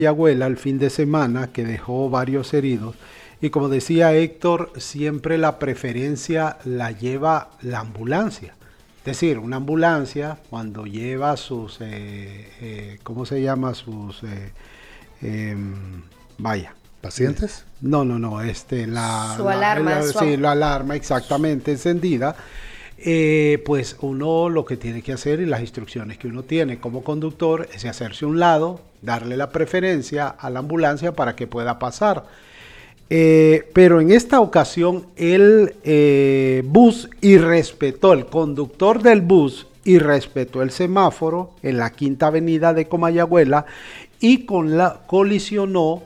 Mayagüela el fin de semana, que dejó varios heridos. Y como decía Héctor, siempre la preferencia la lleva la ambulancia. Es decir, una ambulancia cuando lleva sus, ¿cómo se llama? Sus, vaya. ¿Pacientes? No, Su alarma. Sí, la alarma exactamente encendida. Pues uno lo que tiene que hacer y las instrucciones que uno tiene como conductor es hacerse a un lado, darle la preferencia a la ambulancia para que pueda pasar. Pero en esta ocasión el bus irrespetó, el conductor del bus irrespetó el semáforo en la Quinta Avenida de Comayagüela y colisionó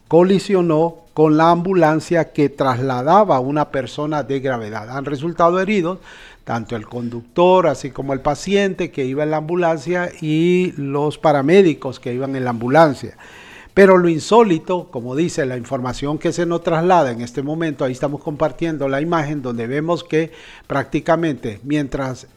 con la ambulancia que trasladaba a una persona de gravedad. Han resultado heridos tanto el conductor, así como el paciente que iba en la ambulancia y los paramédicos que iban en la ambulancia. Pero lo insólito, como dice la información que se nos traslada en este momento, ahí estamos compartiendo la imagen donde vemos que prácticamente mientras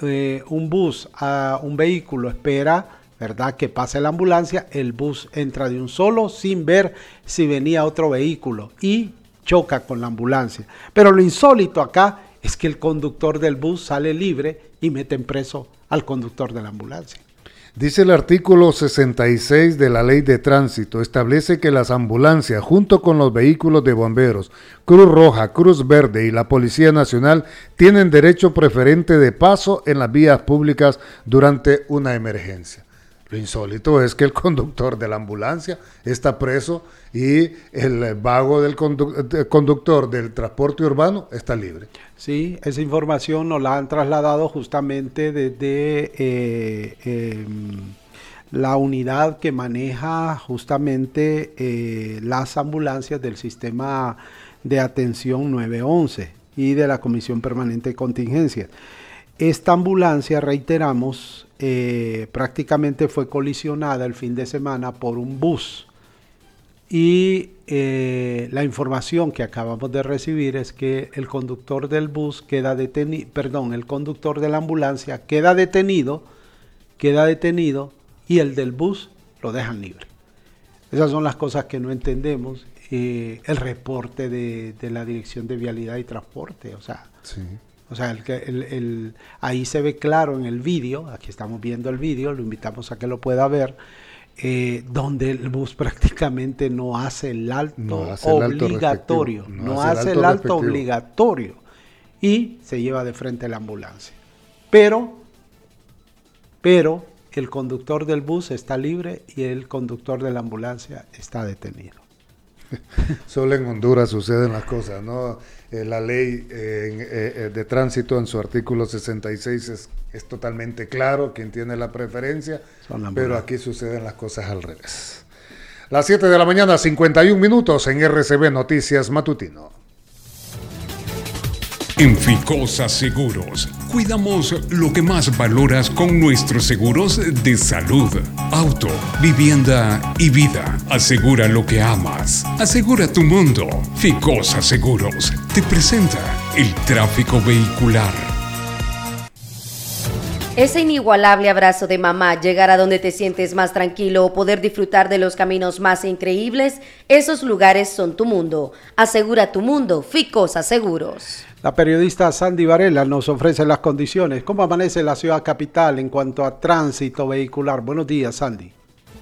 un vehículo espera, ¿verdad?, que pase la ambulancia, el bus entra de un solo sin ver si venía otro vehículo y choca con la ambulancia. Pero lo insólito acá es que el conductor del bus sale libre y meten preso al conductor de la ambulancia. Dice el artículo 66 de la Ley de Tránsito, establece que las ambulancias, junto con los vehículos de bomberos, Cruz Roja, Cruz Verde y la Policía Nacional, tienen derecho preferente de paso en las vías públicas durante una emergencia. Lo insólito es que el conductor de la ambulancia está preso y el vago del conductor del transporte urbano está libre. Sí, esa información nos la han trasladado justamente desde la unidad que maneja justamente las ambulancias del sistema de atención 911 y de la Comisión Permanente de Contingencias. Esta ambulancia, reiteramos, prácticamente fue colisionada el fin de semana por un bus y la información que acabamos de recibir es que el conductor del bus queda detenido, el conductor de la ambulancia queda detenido y el del bus lo dejan libre. Esas son las cosas que no entendemos. El reporte de la Dirección de Vialidad y Transporte, o sea... Sí. O sea, ahí se ve claro en el vídeo, aquí estamos viendo el vídeo, lo invitamos a que lo pueda ver, donde el bus prácticamente no hace el alto obligatorio, y se lleva de frente la ambulancia. Pero el conductor del bus está libre y el conductor de la ambulancia está detenido. Solo en Honduras suceden las cosas, ¿no? La ley de tránsito en su artículo 66 es totalmente claro quién tiene la preferencia, pero aquí suceden las cosas al revés. Las 7 de la mañana, 51 minutos en RCB Noticias Matutino. En Ficosa Seguros, cuidamos lo que más valoras con nuestros seguros de salud, auto, vivienda y vida. Asegura lo que amas. Asegura tu mundo. Ficosa Seguros te presenta el tráfico vehicular. Ese inigualable abrazo de mamá, llegar a donde te sientes más tranquilo o poder disfrutar de los caminos más increíbles, esos lugares son tu mundo. Asegura tu mundo, Ficosa Seguros. La periodista Sandy Varela nos ofrece las condiciones. ¿Cómo amanece la ciudad capital en cuanto a tránsito vehicular? Buenos días, Sandy.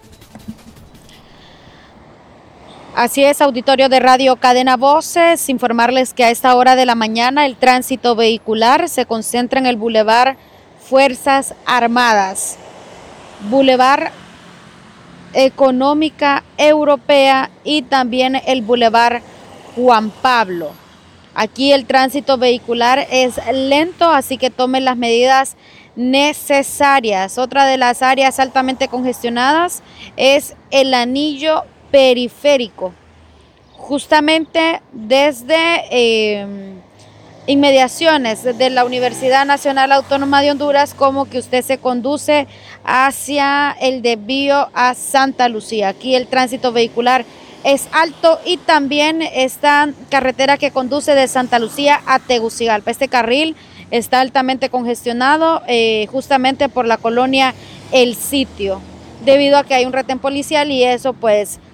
Así es, auditorio de Radio Cadena Voces, informarles que a esta hora de la mañana el tránsito vehicular se concentra en el Boulevard Fuerzas Armadas, Boulevard Económica Europea y también el Boulevard Juan Pablo. Aquí el tránsito vehicular es lento, así que tomen las medidas necesarias. Otra de las áreas altamente congestionadas es el anillo periférico, justamente desde inmediaciones de la Universidad Nacional Autónoma de Honduras, como que usted se conduce hacia el desvío a Santa Lucía. Aquí el tránsito vehicular es alto y también esta carretera que conduce de Santa Lucía a Tegucigalpa. Este carril está altamente congestionado justamente por la colonia El Sitio, debido a que hay un retén policial y eso pues